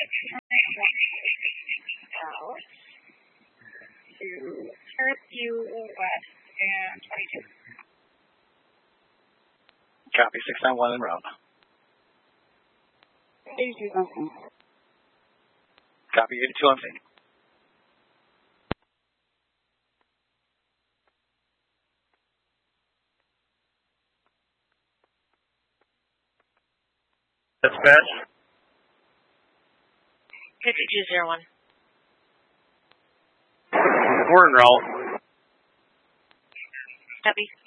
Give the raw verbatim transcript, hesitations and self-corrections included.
Out to Fairview West and twenty-two. Copy, six nine one en route. eighty-two. Copy, eighty-two on scene. Dispatch. fifty-two zero one. We're en route. Copy.